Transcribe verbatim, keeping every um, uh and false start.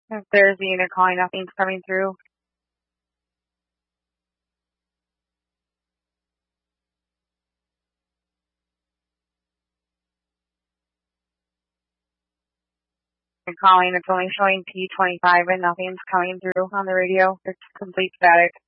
If there's the unit calling, nothing's coming through. You're calling, it's only showing P twenty-five and nothing's coming through on the radio. It's complete static.